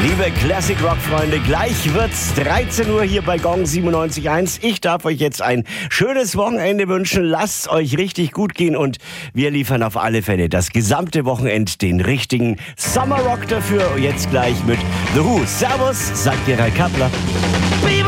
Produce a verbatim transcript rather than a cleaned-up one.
Liebe Classic Rock Freunde, gleich wird's dreizehn Uhr hier bei Gong siebenundneunzig Komma eins. Ich darf euch jetzt ein schönes Wochenende wünschen. Lasst's euch richtig gut gehen und wir liefern auf alle Fälle das gesamte Wochenende den richtigen Summer Rock dafür. Jetzt gleich mit The Who. Servus, sagt Gerald Kappler.